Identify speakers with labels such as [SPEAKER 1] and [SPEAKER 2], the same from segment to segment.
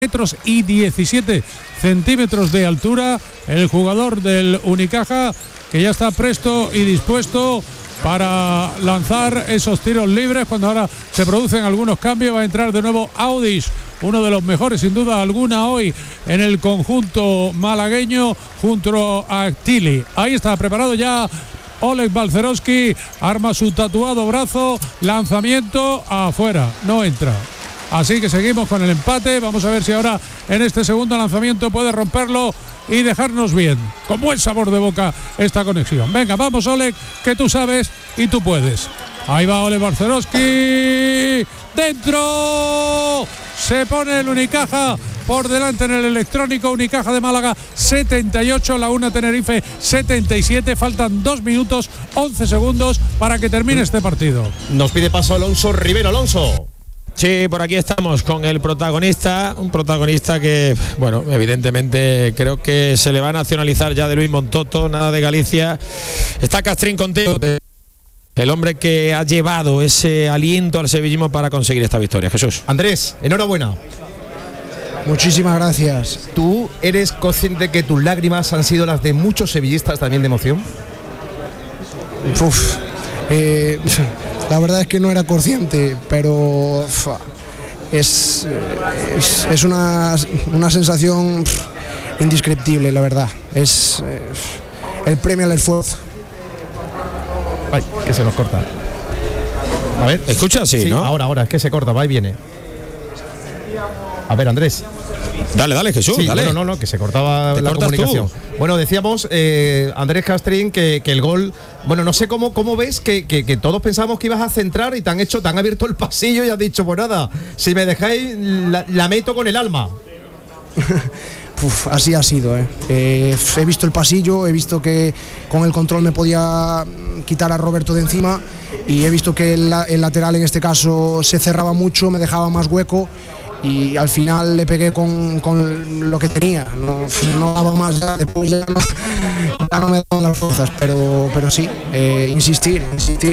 [SPEAKER 1] metros y 17 centímetros de altura, el jugador del Unicaja, que ya está presto y dispuesto para lanzar esos tiros libres. Cuando ahora se producen algunos cambios, va a entrar de nuevo Audis, uno de los mejores sin duda alguna hoy en el conjunto malagueño, junto a Tili. Ahí está preparado ya Oleg Balcerowski, arma su tatuado brazo, lanzamiento afuera, no entra. Así que seguimos con el empate. Vamos a ver si ahora en este segundo lanzamiento puede romperlo y dejarnos bien, con buen sabor de boca, esta conexión. Venga, vamos, Oleg, que tú sabes y tú puedes. Ahí va Oleg Balcerowski. ¡Dentro! Se pone el Unicaja por delante en el electrónico. Unicaja de Málaga 78, La Una Tenerife 77. Faltan 2 minutos 11 segundos para que termine este partido.
[SPEAKER 2] Nos pide paso Alonso Rivero. Alonso.
[SPEAKER 3] Sí, por aquí estamos con el protagonista, un protagonista que, bueno, evidentemente creo que se le va a nacionalizar ya de Luis Montoto, nada de Galicia. Está Castrín contigo, el hombre que ha llevado ese aliento al sevillismo para conseguir esta victoria. Jesús.
[SPEAKER 2] Andrés, enhorabuena.
[SPEAKER 4] Muchísimas gracias.
[SPEAKER 2] ¿Tú eres consciente que tus lágrimas han sido las de muchos sevillistas también de emoción?
[SPEAKER 4] La verdad es que no era consciente, pero es una sensación indescriptible, la verdad. Es el premio al esfuerzo.
[SPEAKER 2] Ay, que se nos corta. A ver,
[SPEAKER 3] escucha, sí, ¿no?
[SPEAKER 2] Ahora, es que se corta, va y viene. A ver, Andrés.
[SPEAKER 3] Dale, Jesús,
[SPEAKER 2] sí,
[SPEAKER 3] dale.
[SPEAKER 2] No, que se cortaba la comunicación. Tú. Bueno, decíamos, Andrés Castrín, que el gol, bueno, no sé cómo ves que todos pensamos que ibas a centrar y te han abierto el pasillo y has dicho, pues nada, si me dejáis, la meto con el alma.
[SPEAKER 4] Así ha sido, He visto el pasillo, he visto que con el control me podía quitar a Roberto de encima y he visto que el lateral en este caso se cerraba mucho, me dejaba más hueco. Y al final le pegué con lo que tenía, no daba más, ya después ya no me daban las fuerzas, pero sí, insistir,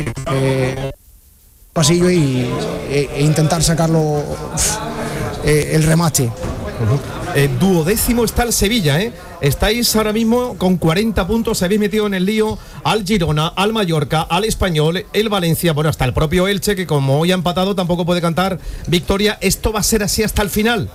[SPEAKER 4] pasillo e intentar sacarlo el remate.
[SPEAKER 2] Duodécimo está el Sevilla, Estáis ahora mismo con 40 puntos, se habéis metido en el lío al Girona, al Mallorca, al Español, el Valencia, bueno, hasta el propio Elche, que como hoy ha empatado tampoco puede cantar victoria. ¿Esto va a ser así hasta el final?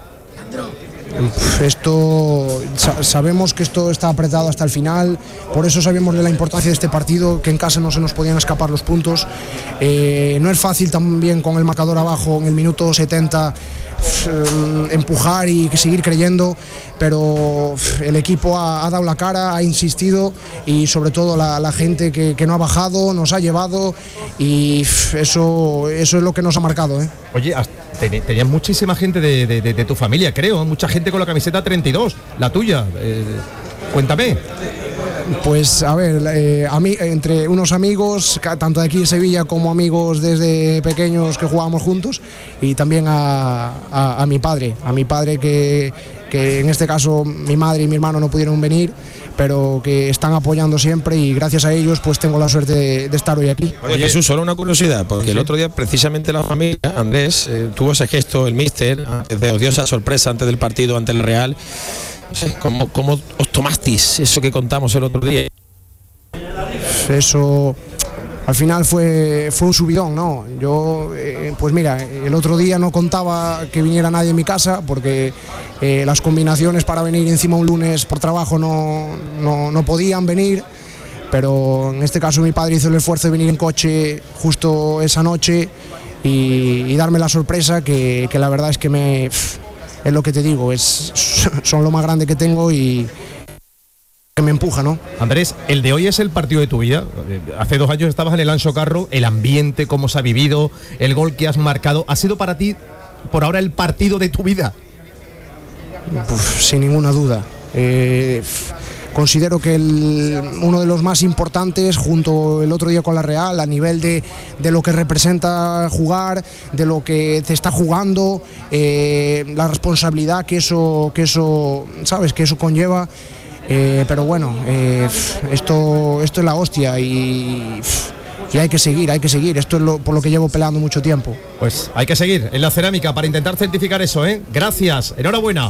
[SPEAKER 4] Sabemos que esto está apretado hasta el final, por eso sabemos de la importancia de este partido, que en casa no se nos podían escapar los puntos. No es fácil también con el marcador abajo en el minuto 70 empujar y seguir creyendo, pero el equipo ha dado la cara, ha insistido y sobre todo la gente que no ha bajado, nos ha llevado y eso es lo que nos ha marcado.
[SPEAKER 2] Oye, tenías muchísima gente de tu familia, creo, mucha gente con la camiseta 32, la tuya, cuéntame.
[SPEAKER 4] Pues a ver, entre unos amigos, tanto de aquí en Sevilla como amigos desde pequeños que jugábamos juntos, y también a mi padre que en este caso mi madre y mi hermano no pudieron venir, pero que están apoyando siempre y gracias a ellos pues tengo la suerte de estar hoy aquí.
[SPEAKER 3] Oye, Jesús, solo una curiosidad, porque el otro día precisamente la familia, Andrés, tuvo ese gesto, el míster, os dio esa sorpresa antes del partido ante el Real. ¿Cómo os tomasteis eso que contamos el otro día?
[SPEAKER 4] Eso al final fue un subidón, ¿no? Yo, pues mira, el otro día no contaba que viniera nadie en mi casa porque las combinaciones para venir encima un lunes por trabajo no podían venir, pero en este caso mi padre hizo el esfuerzo de venir en coche justo esa noche y darme la sorpresa que la verdad es que es lo que te digo, son lo más grande que tengo y que me empuja, ¿no?
[SPEAKER 2] Andrés, el de hoy es el partido de tu vida. Hace 2 años estabas en el Anxo Carro, el ambiente, cómo se ha vivido, el gol que has marcado, ¿ha sido para ti por ahora el partido de tu vida?
[SPEAKER 4] Sin ninguna duda. Considero que uno de los más importantes, junto el otro día con la Real, a nivel de lo que representa jugar, de lo que te está jugando, la responsabilidad que eso sabes, que eso conlleva. Pero bueno, esto es la hostia y hay que seguir, esto es por lo que llevo peleando mucho tiempo.
[SPEAKER 2] Pues hay que seguir en la cerámica para intentar certificar eso, Gracias, enhorabuena.